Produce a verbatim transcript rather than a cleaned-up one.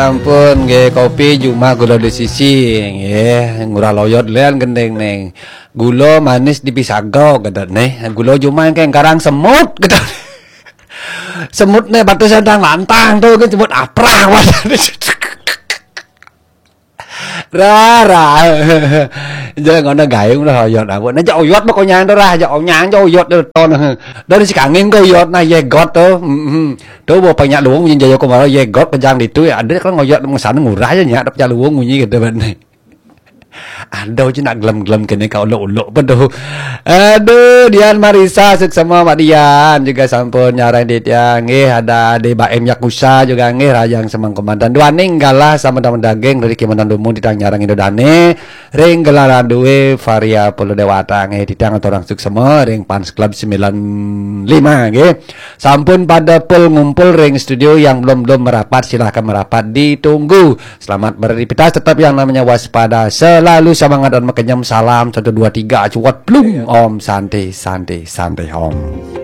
Ampun, nggih kopi cuma gula di sisi, nggih ngurah loyot lian gendeng neng. Gula manis dipisagau gedet nih. Gula cuma yang kayak karang semut gedet. Semut nih batu sentang lantang tuh kan semut aprah Rara. Jangan ngono gayung lah oyot aku. Nah jak oyot pokoknya itu lah, jak onyang jak oyot itu ton. Dari si kangen kau oyot nah yegot tuh. Tuh bawa banyak luang punya jaya kemarin yegot kejang itu ya ada kan ngoyot mengesana murah aja nya dapat luang bunyi gitu kan. Aduh cina gelem-gelem kene kau uluk-uluk betul. Aduh Dian Marisa seksama Mak Dian juga sampun nyarain dit yang nggih ada di Baem Yakusa juga nggih rajang semang komandan dua ninggalah sama teman daging dari Kementerian Umum ditang nyarang Indodane ring gelaran duwe varia puluh dewata nggih ditang orang seksama ring Fans Club sembilan lima nggih. Sampun pada pul ngumpul ring studio yang belum-belum merapat silahkan merapat ditunggu. Selamat beraktivitas tetap yang namanya waspada selalu semangat dan makenyam salam satu dua tiga cuat plung om santai santai santai om.